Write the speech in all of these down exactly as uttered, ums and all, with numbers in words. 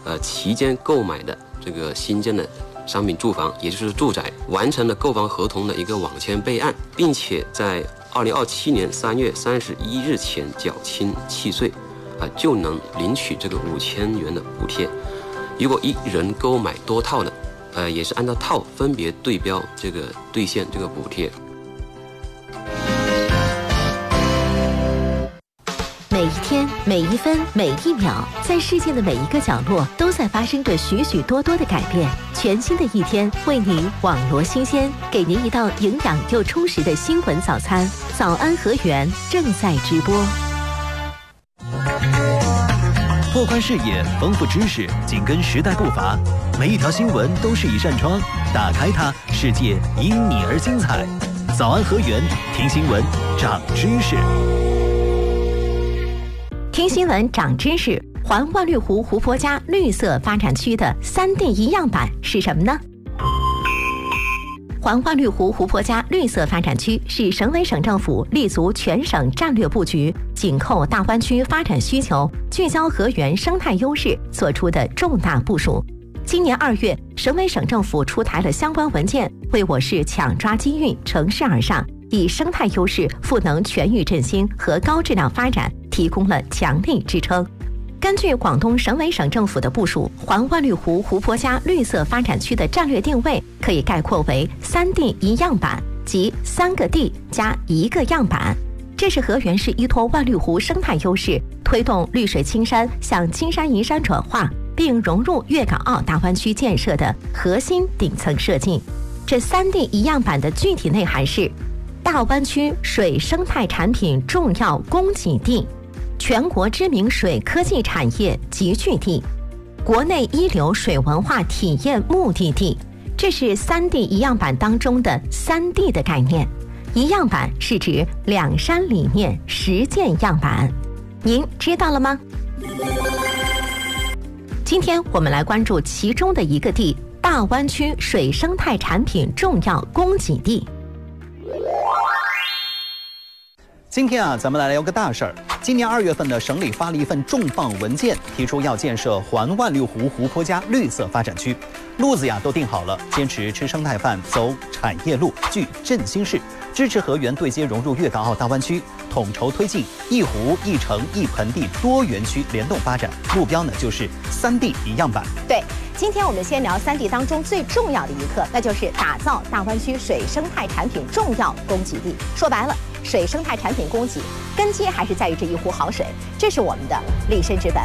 呃期间购买的这个新建的商品住房，也就是住宅，完成了购房合同的一个网签备案，并且在二零二七年三月三十一日前缴清契税，啊、呃，就能领取这个五千元的补贴。如果一人购买多套的，呃，也是按照套分别对标这个兑现这个补贴。 每一天、每一分、每一秒，在世界的每一个角落，都在发生着许许多多的改变。全新的一天，为您网罗新鲜，给您一道营养又充实的新闻早餐。早安河源正在直播。 拓宽视野，丰富知识，紧跟时代步伐。每一条新闻都是一扇窗，打开它，世界因你而精彩。早安河源，听新闻，长知识。 听新闻长知识，环万绿湖湖泊家绿色发展区的三 D 一样板是什么呢？环万绿湖湖泊家绿色发展区是省委省政府立足全省战略布局、紧扣大湾区发展需求、聚焦河源生态优势做出的重大部署。今年二月，省委省政府出台了相关文件，为我市抢抓机遇、乘势而上，以生态优势赋能全域振兴和高质量发展提供了强力支撑。根据广东省委省政府的部署，环万绿湖湖泊家绿色发展区的战略定位可以概括为三 D 一样板，即三个 D 加一个样板。这是河源市依托万绿湖生态优势，推动绿水青山向金山银山转化，并融入粤港澳大湾区建设的核心顶层设计。这三 D 一样板的具体内涵是：大湾区水生态产品重要供给地，全国知名水科技产业集聚地，国内一流水文化体验目的地。这是三 D 一样板当中的三 D 的概念。一样板是指两山理念实践样板，您知道了吗？今天我们来关注其中的一个地——大湾区水生态产品重要供给地。 今天啊，咱们来聊个大事儿。今年二月份呢，省里发了一份重磅文件，提出要建设环万绿湖湖泊家绿色发展区，路子呀都定好了，坚持吃生态饭，走产业路，聚振兴势，支持河源对接融入粤港澳大湾区，统筹推进一湖一城一盆地多园区联动发展，目标呢就是三 D 一样板。 对。今天我们先聊三 D 当中最重要的一课，那就是打造大湾区水生态产品重要供给地。说白了，水生态产品供给根基还是在于这一壶好水，这是我们的立身之本。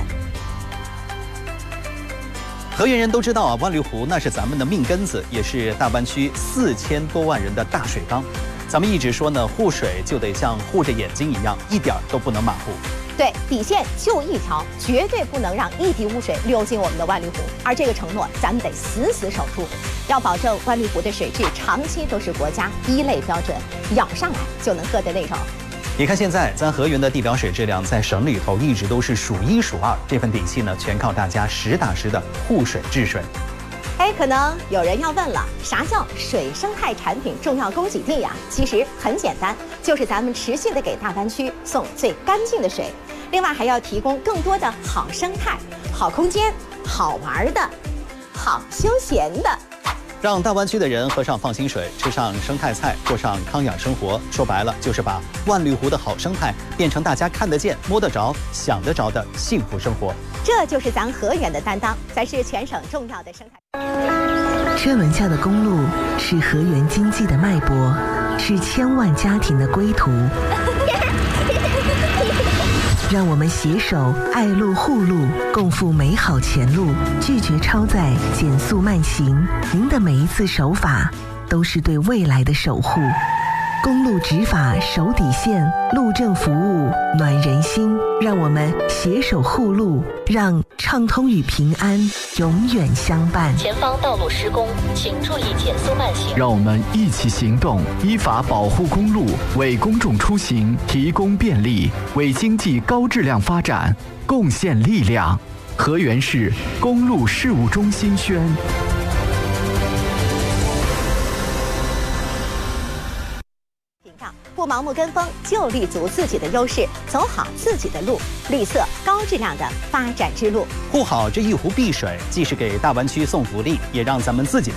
河源人都知道啊，万绿湖那是咱们的命根子，也是大湾区四千多万人的大水缸。咱们一直说呢，护水就得像护着眼睛一样，一点都不能马虎。 对，底线就一条，绝对不能让一滴污水流进我们的万绿湖。而这个承诺，咱们得死死守住，要保证万绿湖的水质长期都是国家一类标准，舀上来就能喝的那种。 你看现在咱河源的地表水质量在省里头一直都是数一数二，这份底气呢，全靠大家实打实的护水治水。 哎，可能有人要问了，啥叫水生态产品重要供给地呀？其实很简单，就是咱们持续的给大湾区送最干净的水，另外还要提供更多的好生态、好空间、好玩的、好休闲的， 让大湾区的人喝上放心水，吃上生态菜，过上康养生活。说白了，就是把万绿湖的好生态变成大家看得见、摸得着、想得着的幸福生活。 这就是咱河源的担当，咱是全省重要的生态。 车轮下的公路是河源经济的脉搏，是千万家庭的归途。让我们携手爱路护路，共赴美好前路，拒绝超载，减速慢行。您的每一次守法，都是对未来的守护。公路执法守底线，路政服务暖人心。让我们携手护路，让畅通与平安永远相伴。 前方道路施工，请注意减速慢行。 让我们一起行动，依法保护公路，为公众出行提供便利，为经济高质量发展贡献力量。河源市公路事务中心宣。 部门盲目跟风，就立足自己的优势，走好自己的路，绿色高质量的发展之路。 护好这一湖碧水，既是给大湾区送福利，也让咱们自己的